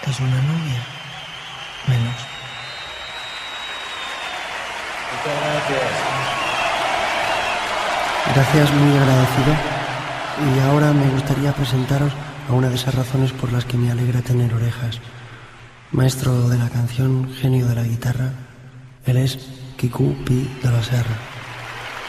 es una novia. Menos. Muchas gracias. Gracias, muy agradecido. Y ahora me gustaría presentaros a una de esas razones por las que me alegra tener orejas. Maestro de la canción, genio de la guitarra, él es Quico Pi de la Serra.